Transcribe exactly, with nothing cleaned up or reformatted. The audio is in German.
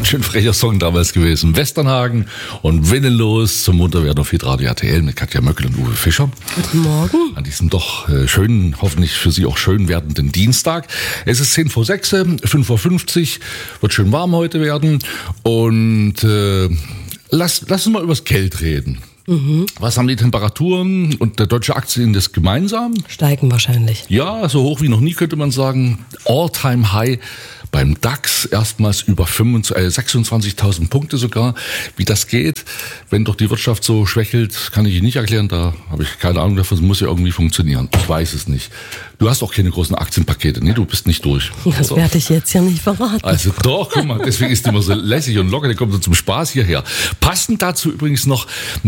ganz schön frecher Song damals gewesen. Westernhagen und Willenlos zum Munterwerden auf Hitradio R T L mit Katja Möckel und Uwe Fischer. Guten Morgen. An diesem doch äh, schönen, hoffentlich für Sie auch schön werdenden Dienstag. Es ist zehn vor sechs, fünf Uhr fünfzig, wird schön warm heute werden. Und äh, lass, lass uns mal über das Geld reden. Mhm. Was haben die Temperaturen und der deutsche Aktienindex gemeinsam? Steigen wahrscheinlich. Ja, so hoch wie noch nie könnte man sagen. All-time high beim DAX, erstmals über sechsundzwanzigtausend Punkte sogar. Wie das geht, wenn doch die Wirtschaft so schwächelt, kann ich Ihnen nicht erklären. Da habe ich keine Ahnung davon, es muss ja irgendwie funktionieren. Ich weiß es nicht. Du hast auch keine großen Aktienpakete, nee, du bist nicht durch. Das oder? werde ich jetzt ja nicht verraten. Also doch, guck mal, deswegen ist die immer so lässig und locker, der kommt so zum Spaß hierher. Passend dazu übrigens noch